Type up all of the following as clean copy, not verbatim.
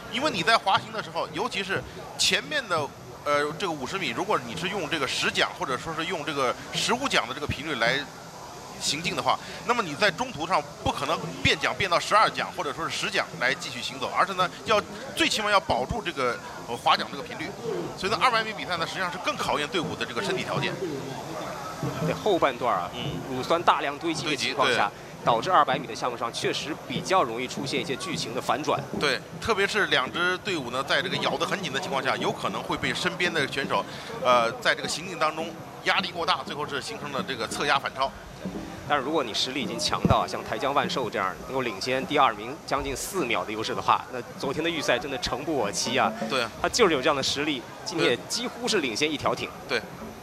因为你在滑行的时候，尤其是前面的这个50米，如果你是用这个10桨或者说是用这个15桨的这个频率来行进的话，那么你在中途上不可能变桨变到12桨或者说是10桨来继续行走，而是呢最起码要保住这个滑桨这个频率。所以呢，200米比赛呢实际上是更考验队伍的这个身体条件。 对后半段啊，乳酸大量堆积的情况下，导致200米的项目上确实比较容易出现一些剧情的反转。 对，特别是两支队伍呢，在这个咬得很紧的情况下，有可能会被身边的选手，在这个行进当中压力过大，最后是形成了这个侧压反超。 但是如果你实力已经强到像台江万寿这样能够领先第2名将近4秒的优势的话，那昨天的预赛真的诚不可欺啊！ 对， 他就是有这样的实力，今天也几乎是领先一条艇。 对。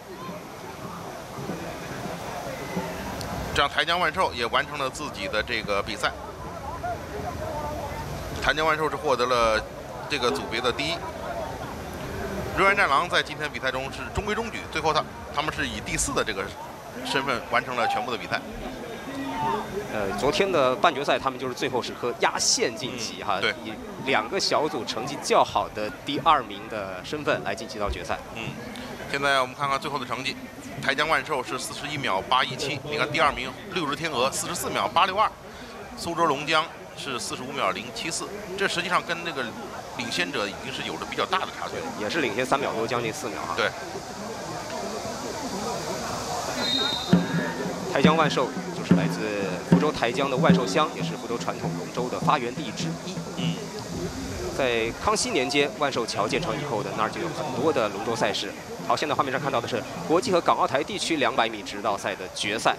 这样，台江万寿也完成了自己的这个比赛。台江万寿是获得了这个组别的第1。瑞安战狼在今天比赛中是中规中矩，最后他们是以第4的这个身份完成了全部的比赛。 昨天的半决赛他们就是最后时刻压线晋级哈， 对， 以2个小组成绩较好的第2名的身份来晋级到决赛。 现在我们看看最后的成绩。台江万寿是41秒817，你看第2名六日天鹅44秒862，苏州龙江是45秒074，这实际上跟那个领先者已经是有着比较大的差距了， 也是领先3秒多，将近4秒哈。 对。 台江万寿就是来自福州台江的万寿乡，也是福州传统龙舟的发源地之一。在康熙年间，万寿桥建成以后的那儿就有很多的龙舟赛事。好，现在画面上看到的是国际和港澳台地区200米直道赛的决赛。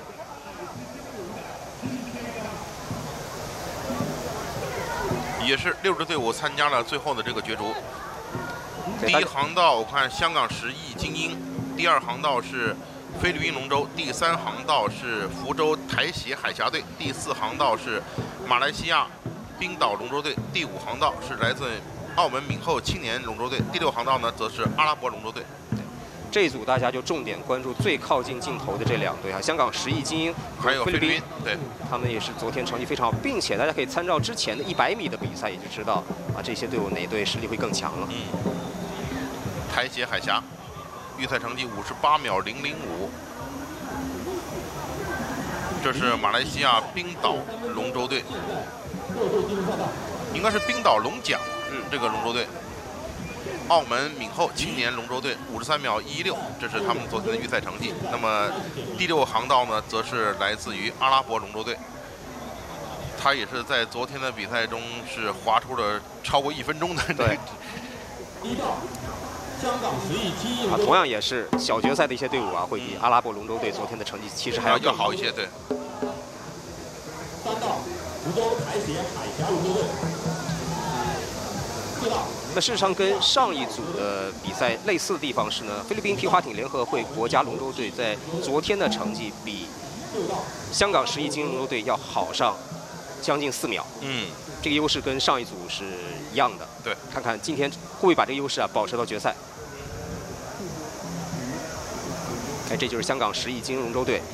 也是6支队伍参加了最后的这个角逐。第1航道我看香港10亿精英，第2航道是菲律宾龙舟，第3航道是福州台协海峡队，第4航道是马来西亚冰岛龙舟队，第5航道是来自澳门闽后青年龙舟队，第6航道呢则是阿拉伯龙舟队。 这一组大家就重点关注最靠近镜头的这2队啊，香港10亿精英还有菲律宾，对， 他们也是昨天成绩非常好，并且大家可以参照之前的100米的比赛，也就知道啊这些队伍哪一队实力会更强了。 台协海峡预赛成绩58秒005，这是马来西亚冰岛龙舟队，应该是冰岛龙桨，这个龙舟队。澳门闽后青年龙舟队53秒116，这是他们昨天的预赛成绩。那么第6航道呢，则是来自于阿拉伯龙舟队，他也是在昨天的比赛中是划出了超过1分钟的。 对。 香港10亿精英同样也是小决赛的一些队伍啊，会比阿拉伯龙舟队昨天的成绩其实还要好一些。对。 3道福州台协海峡龙舟队。4道。 那事实上跟上一组的比赛类似的地方是呢，菲律宾皮划艇联合会国家龙舟队在昨天的成绩比香港10亿精英龙舟队要好上将近4秒。这个优势跟上一组是一样的。 对， 看看今天会不会把这个优势保持到决赛。这就是香港10亿精英龙舟队。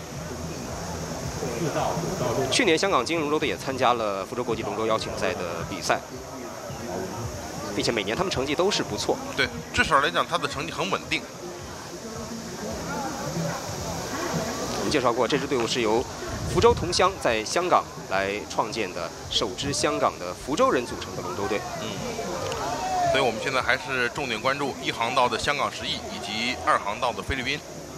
去年香港精英龙舟队也参加了福州国际龙舟邀请赛的比赛。并且每年他们成绩都是不错， 对，至少来讲他的成绩很稳定。 我们介绍过，这支队伍是由福州同乡在香港来创建的首支香港的福州人组成的龙舟队。 所以我们现在还是重点关注1航道的香港10亿以及2航道的菲律宾。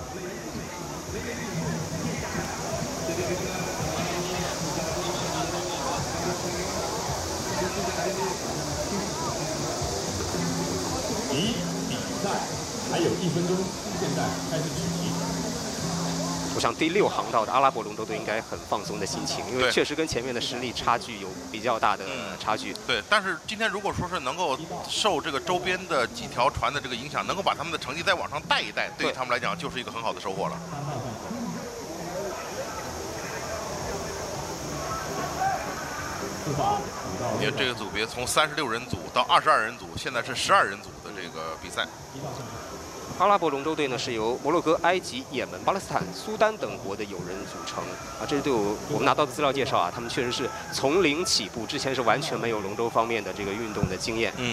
比赛还有1分钟，现在开始举旗。 我想第6航道的阿拉伯龙舟队应该很放松的心情，因为确实跟前面的实力差距有比较大的差距。 对，但是今天如果说是能够受这个周边的几条船的这个影响，能够把他们的成绩再往上带一带，对于他们来讲就是一个很好的收获了。你看这个组别从36人组到22人组，现在是12人组的这个比赛。 阿拉伯龙舟队呢是由摩洛哥、埃及、也门、巴勒斯坦、苏丹等国的友人组成啊。这支队伍我们拿到的资料介绍啊，他们确实是从零起步，之前是完全没有龙舟方面的这个运动的经验。